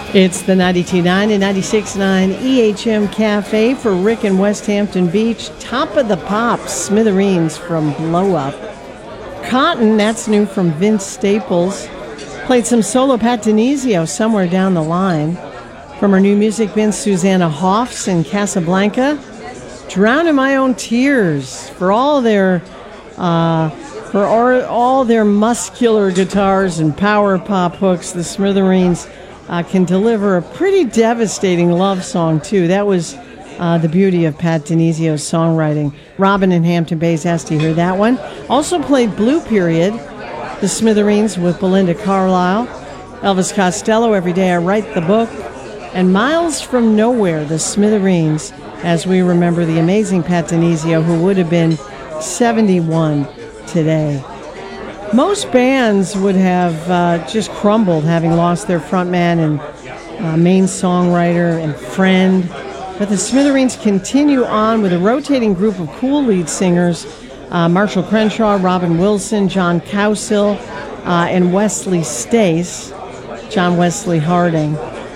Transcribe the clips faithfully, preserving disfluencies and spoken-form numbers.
It's the ninety-two point nine and ninety-six point nine E H M Cafe for Rick in West Hampton Beach. Top of the Pops, Smithereens from Blow Up. Cotton, that's new from Vince Staples. Played some solo Pat Denizio somewhere down the line. From her new music bin, Susanna Hoffs in Casablanca. Drown in My Own Tears for all their uh, for all, all their muscular guitars and power pop hooks. The Smithereens uh, can deliver a pretty devastating love song too. That was uh, the beauty of Pat Denizio's songwriting. Robin in Hampton Bays asked to hear that one. Also played Blue Period, the Smithereens with Belinda Carlisle. Elvis Costello, Every Day I Write the Book. And Miles from Nowhere, the Smithereens, as we remember the amazing Pat Denizio, who would have been seventy-one today. Most bands would have uh, just crumbled, having lost their frontman and uh, main songwriter and friend. But the Smithereens continue on with a rotating group of cool lead singers, uh, Marshall Crenshaw, Robin Wilson, John Cowsill, uh, and Wesley Stace, John Wesley Harding.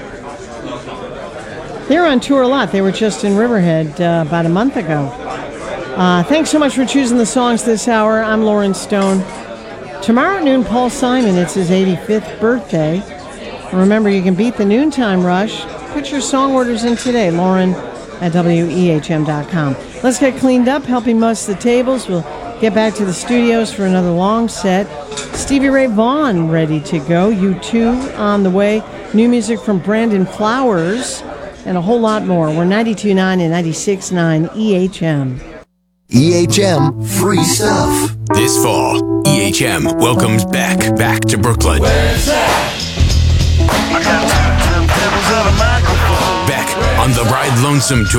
They're on tour a lot. They were just in Riverhead uh, about a month ago. Uh, thanks so much for choosing the songs this hour. I'm Lauren Stone. Tomorrow at noon, Paul Simon. It's his eighty-fifth birthday. Remember, you can beat the noontime rush. Put your song orders in today. Lauren at W E H M dot com. Let's get cleaned up, helping most of the tables. We'll get back to the studios for another long set. Stevie Ray Vaughan ready to go. U two on the way. New music from Brandon Flowers. And a whole lot more. We're ninety-two point nine and ninety-six point nine E H M. E H M free stuff. This fall, E H M welcomes back, back to Brooklyn. Where's that? I got two turntables and a microphone. Back on the Ride Lonesome tour.